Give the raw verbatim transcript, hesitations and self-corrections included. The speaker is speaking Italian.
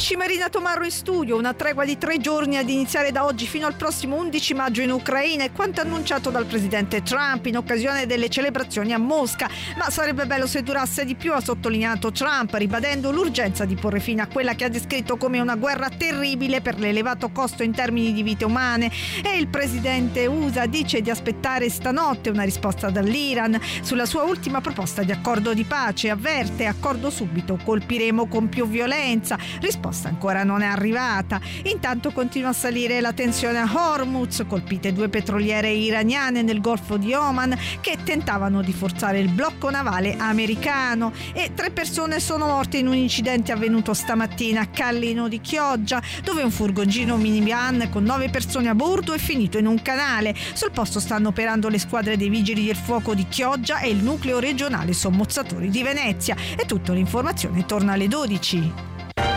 Amici, Marina Tomarro in studio. Una tregua di tre giorni ad iniziare da oggi fino al prossimo undici maggio in Ucraina, è quanto annunciato dal presidente Trump in occasione delle celebrazioni a Mosca. Ma sarebbe bello se durasse di più, ha sottolineato Trump, ribadendo l'urgenza di porre fine a quella che ha descritto come una guerra terribile per l'elevato costo in termini di vite umane. E il presidente U S A dice di aspettare stanotte una risposta dall'Iran sulla sua ultima proposta di accordo di pace. Avverte: accordo subito, colpiremo con più violenza. Risposta ancora non è arrivata. Intanto continua a salire la tensione a Hormuz, colpite due petroliere iraniane nel Golfo di Oman che tentavano di forzare il blocco navale americano, e tre persone sono morte in un incidente avvenuto stamattina a Callino di Chioggia, dove un furgoncino minivan con nove persone a bordo è finito in un canale. Sul posto stanno operando le squadre dei vigili del fuoco di Chioggia e il nucleo regionale sommozzatori di Venezia. E tutto, l'informazione torna alle dodici.